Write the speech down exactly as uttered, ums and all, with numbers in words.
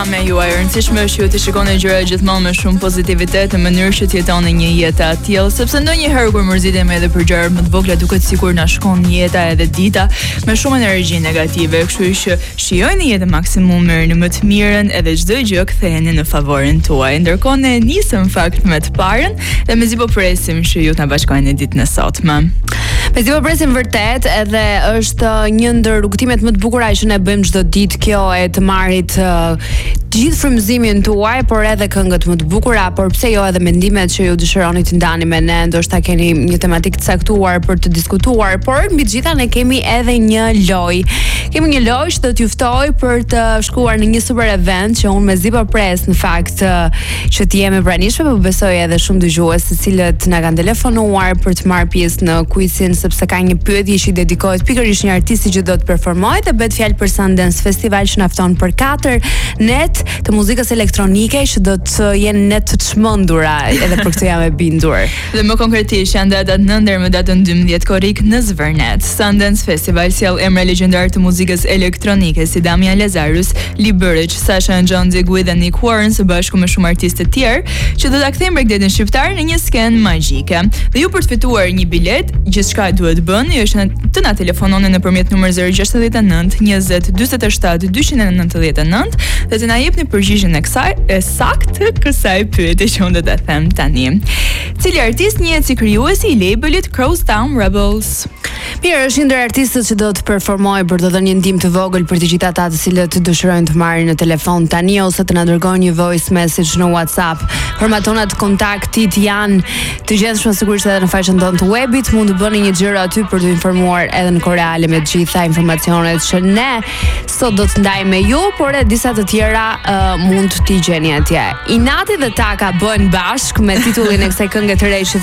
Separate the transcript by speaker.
Speaker 1: Me juaj e rëndësishme është ju të shikoni gjërat gjithmonë me shumë pozitivitet në mënyrë që të jetoni një jetë të tillë, sepse ndonjëherë kur mërzitemi edhe për gjëra më të vogla duket sikur na shkon jeta edhe dita me shumë energji negative, kështu që shijojeni jetën maksimumi në më të mirën edhe çdo gjë ktheheni në favorin tuaj. Ndërkohë ne nisëm fakt me të parën dhe mezi po presim që ju të na bashkojeni ditën e sotme.
Speaker 2: Mezi po presim vërtet, edhe është një ndër rrugtimet më të bukura që ne bëjmë çdo ditë, kjo e të marrit uh, gjithë frymëzimin tuaj, por edhe këngët më të bukura, por pse jo edhe mendimet që ju dëshironi të ndani me ne, ndoshta keni një tematikë të caktuar për të diskutuar, por mbi të gjitha ne kemi edhe një lojë. Kemi një lojë që do t'ju ftoj për të shkuar në një super event që unë mezi po pres në fakt që të jemi pranishme, por besoj edhe shumë dëgjues të cilët na kanë telefonuar për të marrë pjesë në quizin, sepse ka një pyetje që i dedikohet pikërisht një artisti që do të performojë, dhe bëhet fjalë për Sundance Festival që na fton për katër net të muzikës elektronike që do të jenë net të çmendura, edhe për këtë jam e bindur.
Speaker 1: Dhe më konkretisht janë datat nëntë deri më datën dymbëdhjetë korrik në Zvërnet. Sundance Festival sjell emra legjendar të muzikës elektronike si Damian Lazarus, Lee Burridge, Sasha and John Digweed dhe Nick Warren së bashku me shumë artistë të tjerë që do ta kthejmë Bregdetin shqiptar në një skenë magjike. Dhe ju për të fituar një bilet, gjithçka duhet bëni është të na telefononi nëpërmjet numrit zero gjasht nënt njëzet dyzet e shtat dyqind e nëntëdhjetë e nëntë dhe të na jepni përgjigjen e kësaj e saktë kësaj pyetje që unë do ta them tani. Cili artist njihet si krijuesi i labelit Crosstown Rebels?
Speaker 2: Mirë, është një ndër artistët që do të performojë për të dhënë një ndihmë të vogël për të gjithë ata të cilët dëshirojnë të marrin në telefon tani ose të na dërgojnë një voice message në WhatsApp. Formatonat kontaktit janë të gjendshëm sigurisht edhe në faqen tonë të webit, mund të bëni një xhiro aty për të informuar edhe në koreale me të gjitha informacionet që ne sot do të ndajmë me ju, por edhe disa të tjera uh, mund t'i gjeni atje. Inati dhe Taka bëhen bashk me titullin e kësaj këngë të re që